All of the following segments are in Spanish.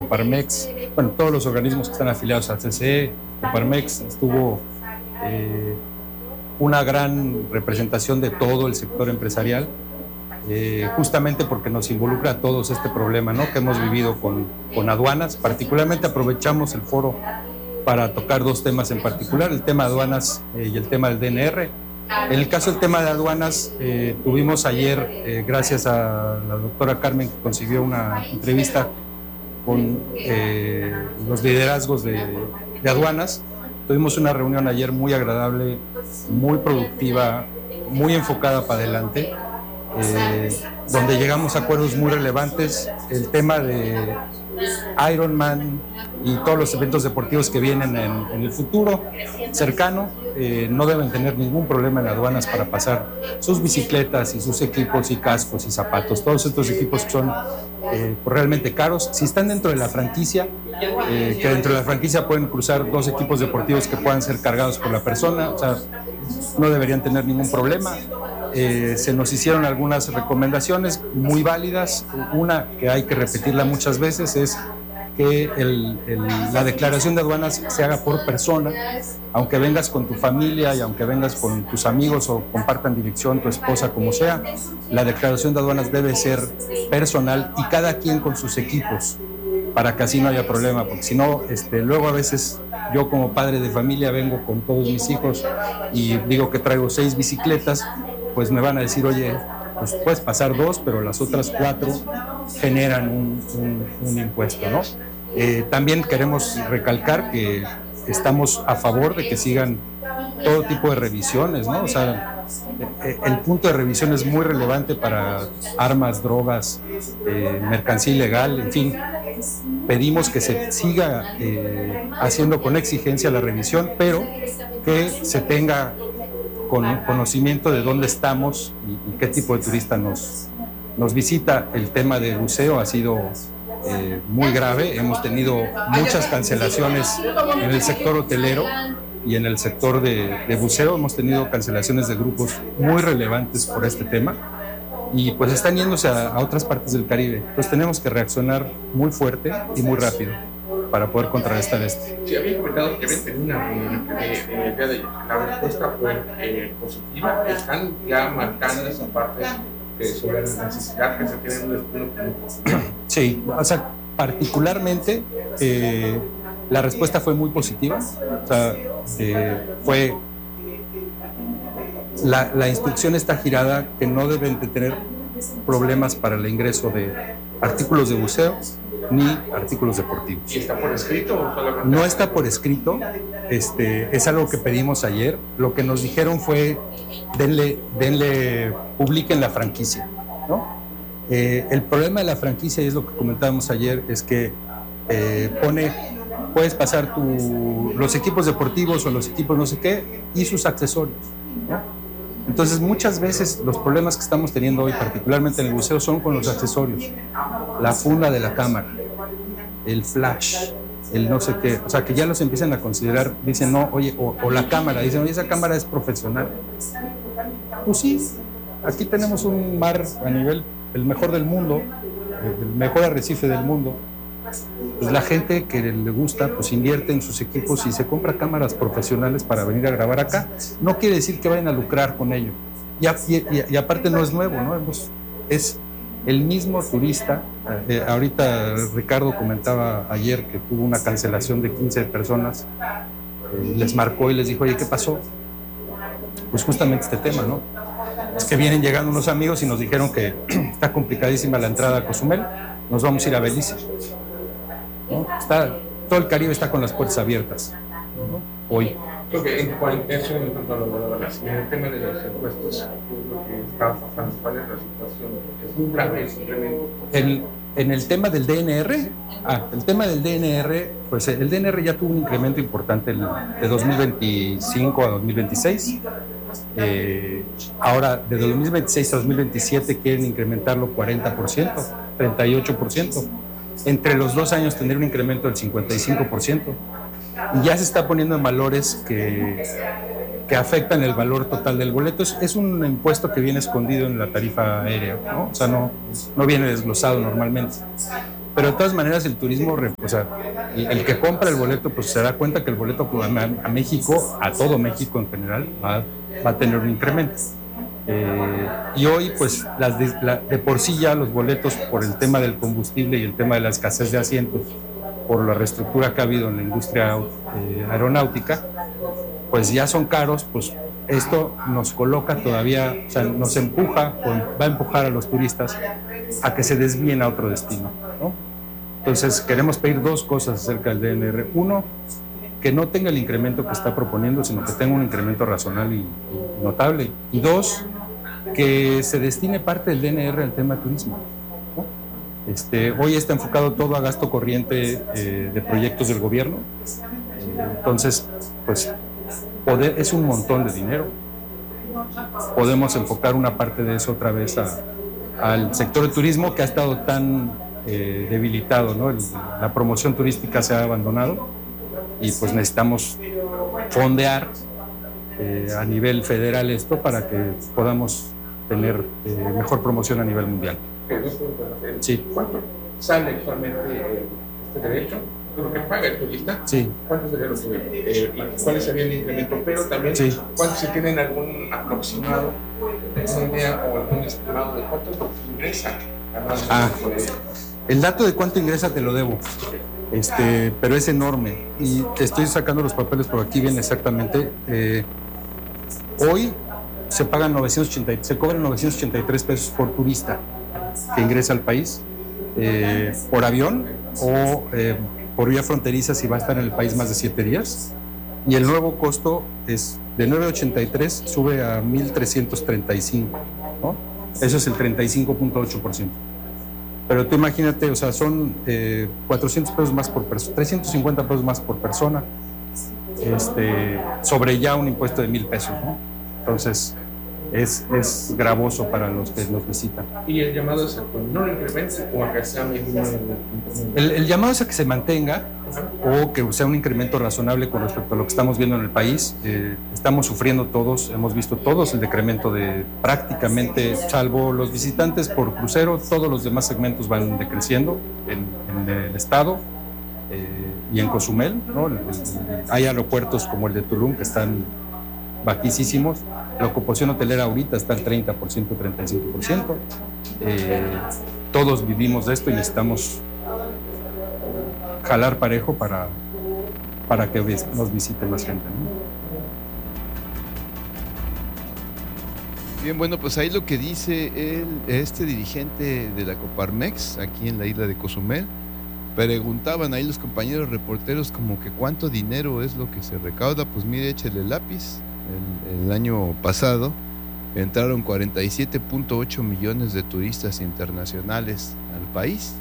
Coparmex, bueno, todos los organismos que están afiliados al CCE, Coparmex, estuvo una gran representación de todo el sector empresarial, justamente porque nos involucra a todos este problema, ¿no?, que hemos vivido con aduanas. Particularmente aprovechamos el foro para tocar dos temas en particular, el tema de aduanas y el tema del DNR. En el caso del tema de aduanas, tuvimos ayer, gracias a la doctora Carmen, que consiguió una entrevista con los liderazgos de aduanas. Tuvimos una reunión ayer muy agradable, muy productiva, muy enfocada para adelante, donde llegamos a acuerdos muy relevantes. El tema de Ironman y todos los eventos deportivos que vienen en el futuro cercano, no deben tener ningún problema en aduanas para pasar sus bicicletas y sus equipos y cascos y zapatos. Todos estos equipos que son realmente caros, si están dentro de la franquicia, que dentro de la franquicia pueden cruzar dos equipos deportivos que puedan ser cargados por la persona, o sea, no deberían tener ningún problema. Se nos hicieron algunas recomendaciones muy válidas. Una que hay que repetirla muchas veces es que la declaración de aduanas se haga por persona, aunque vengas con tu familia y aunque vengas con tus amigos o compartan dirección, tu esposa, como sea, la declaración de aduanas debe ser personal y cada quien con sus equipos, para que así no haya problema, porque si no, luego a veces yo como padre de familia vengo con todos mis hijos y digo que traigo 6 bicicletas, pues me van a decir, oye, pues puedes pasar 2, pero las otras 4 generan un impuesto, ¿no? También queremos recalcar que estamos a favor de que sigan todo tipo de revisiones, ¿no? O sea, el punto de revisión es muy relevante para armas, drogas, mercancía ilegal, en fin. Pedimos que se siga haciendo con exigencia la revisión, pero que se tenga conocimiento de dónde estamos y qué tipo de turista nos visita. El tema de buceo ha sido muy grave. Hemos tenido muchas cancelaciones en el sector hotelero y en el sector de buceo. Hemos tenido cancelaciones de grupos muy relevantes por este tema y pues están yéndose a otras partes del Caribe. Entonces tenemos que reaccionar muy fuerte y muy rápido para poder contrarrestar esto. Sí, había comentado que habían tenido una reunión el día de ayer. La respuesta fue positiva. Están ya marcando esa parte sobre la necesidad que se tiene un destino. Sí, o sea, particularmente la respuesta fue muy positiva. O sea, fue la instrucción está girada que no deben de tener problemas para el ingreso de artículos de buceo ni artículos deportivos. ¿Y está por escrito o solamente? No está por escrito, es algo que pedimos ayer. Lo que nos dijeron fue, publiquen la franquicia, ¿no? El problema de la franquicia, y es lo que comentábamos ayer, es que puedes pasar los equipos deportivos o los equipos no sé qué y sus accesorios, ¿no? Entonces, muchas veces los problemas que estamos teniendo hoy, particularmente en el buceo, son con los accesorios. La funda de la cámara, el flash, el no sé qué. O sea, que ya los empiezan a considerar, dicen, no, oye, o la cámara, dicen, oye, esa cámara es profesional. Pues sí, aquí tenemos un mar a nivel, el mejor del mundo, el mejor arrecife del mundo. Pues la gente que le gusta, pues invierte en sus equipos y se compra cámaras profesionales para venir a grabar acá. No quiere decir que vayan a lucrar con ello. Y aparte no es nuevo, ¿no? Es el mismo turista. Ahorita Ricardo comentaba ayer que tuvo una cancelación de 15 personas. Les marcó y les dijo, oye, ¿qué pasó? Pues justamente este tema, ¿no? Es que vienen llegando unos amigos y nos dijeron que está complicadísima la entrada a Cozumel, nos vamos a ir a Belice, ¿no? Todo el Caribe está con las puertas abiertas, ¿no? Hoy. Creo que en cuanto a eso, en cuanto a el tema de los impuestos, lo que está pasando, ¿cuál es la situación? Es muy grave simplemente. En el tema del DNR, el tema del DNR, pues el DNR ya tuvo un incremento importante de 2025 a 2026. Ahora, de 2026 a 2027 quieren incrementarlo 40%, 38%. Entre los 2 años tendría un incremento del 55%. Y ya se está poniendo en valores que afectan el valor total del boleto. Es un impuesto que viene escondido en la tarifa aérea, ¿no? O sea, no viene desglosado normalmente. Pero de todas maneras el turismo, o sea, el que compra el boleto pues se da cuenta que el boleto a México, a todo México en general, va a tener un incremento. Y hoy pues de por sí ya los boletos, por el tema del combustible y el tema de la escasez de asientos, por la reestructura que ha habido en la industria aeronáutica, pues ya son caros. Pues esto nos coloca todavía, o sea, nos empuja, va a empujar a los turistas a que se desvíen a otro destino, ¿no? Entonces queremos pedir dos cosas acerca del DNR. Uno, que no tenga el incremento que está proponiendo, sino que tenga un incremento razonable y notable. Y dos, que se destine parte del DNR al tema turismo, ¿no? Hoy está enfocado todo a gasto corriente de proyectos del gobierno. Entonces, pues es un montón de dinero. Podemos enfocar una parte de eso otra vez al sector de turismo, que ha estado tan debilitado, ¿no? La promoción turística se ha abandonado y pues necesitamos fondear a nivel federal esto para que podamos tener mejor promoción a nivel mundial. Sí. ¿Cuánto sale actualmente este derecho? Lo que paga el turista, sí. ¿Cuánto sería lo que y cuál sería el incremento? Pero también, sí. ¿cuánto si tienen algún aproximado, una idea o algún estimado de cuánto ingresa? El dato de cuánto ingresa te lo debo, pero es enorme y te estoy sacando los papeles por aquí bien exactamente. Hoy se cobran 983 pesos por turista que ingresa al país, por avión o por vía fronteriza si va a estar en el país más de 7 días. Y el nuevo costo es de 983 sube a 1,335, ¿no? Eso es el 35.8%. Pero tú imagínate, o sea, son 400 pesos más por persona, 350 pesos más por persona, sobre ya un impuesto de 1,000 pesos, ¿no? Entonces, es gravoso para los que nos visitan. ¿Y el llamado es a que no lo incremente o a que sea mínimo? El llamado es a que se mantenga o que sea un incremento razonable con respecto a lo que estamos viendo en el país. Estamos sufriendo todos, hemos visto todos el decremento de prácticamente, salvo los visitantes por crucero, todos los demás segmentos van decreciendo en el estado y en Cozumel, ¿no? Hay aeropuertos como el de Tulum que están bajísimos. La ocupación hotelera ahorita está al 30%, 35%. Todos vivimos de esto y necesitamos jalar parejo para que nos visite más gente, ¿no? Bien, bueno, pues ahí lo que dice este dirigente de la Coparmex, aquí en la isla de Cozumel, preguntaban ahí los compañeros reporteros como que cuánto dinero es lo que se recauda. Pues mire, échele lápiz. El año pasado entraron 47.8 millones de turistas internacionales al país,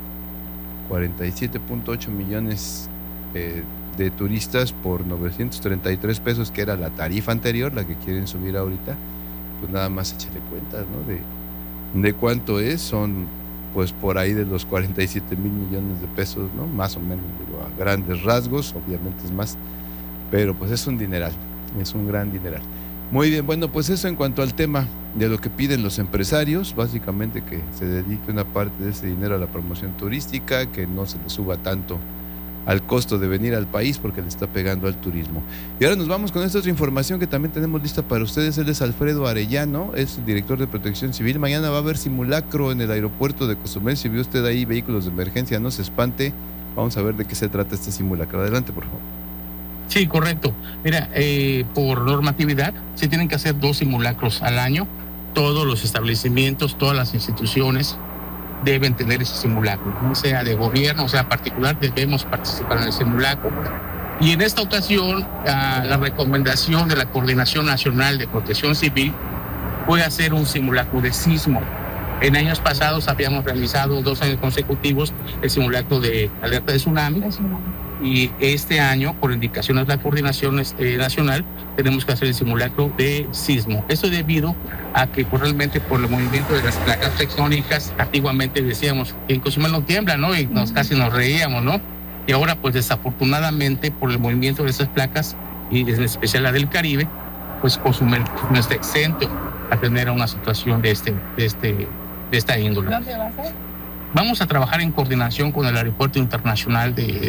47.8 millones de turistas por 933 pesos, que era la tarifa anterior, la que quieren subir ahorita. Pues nada más échale cuentas, ¿no? De cuánto es, son pues por ahí de los 47,000 millones de pesos, ¿no? Más o menos, digo, a grandes rasgos, obviamente es más, pero pues es un dineral. Es un gran dineral. Muy bien, bueno, pues eso en cuanto al tema de lo que piden los empresarios, básicamente que se dedique una parte de ese dinero a la promoción turística, que no se le suba tanto al costo de venir al país porque le está pegando al turismo. Y ahora nos vamos con esta otra información que también tenemos lista para ustedes. Él es Alfredo Arellano, es el director de Protección Civil. Mañana va a haber simulacro en el aeropuerto de Cozumel. Si vio usted ahí vehículos de emergencia, no se espante. Vamos a ver de qué se trata este simulacro. Adelante, por favor. Sí, correcto. Mira, por normatividad se tienen que hacer 2 simulacros al año. Todos los establecimientos, todas las instituciones deben tener ese simulacro, ¿no? Sea de gobierno, o sea particular, debemos participar en el simulacro. Y en esta ocasión, la recomendación de la Coordinación Nacional de Protección Civil fue hacer un simulacro de sismo. En años pasados habíamos realizado 2 años consecutivos el simulacro de alerta de tsunami. Y este año, por indicaciones de la Coordinación Nacional, tenemos que hacer el simulacro de sismo. Esto debido a que realmente por el movimiento de las placas tectónicas, antiguamente decíamos que en Cozumel no tiembla, ¿no? Y casi nos reíamos, ¿no? Y ahora, pues desafortunadamente, por el movimiento de esas placas, y en especial la del Caribe, pues Cozumel no está exento a tener una situación de esta índole. ¿Dónde va a ser? Vamos a trabajar en coordinación con el Aeropuerto Internacional de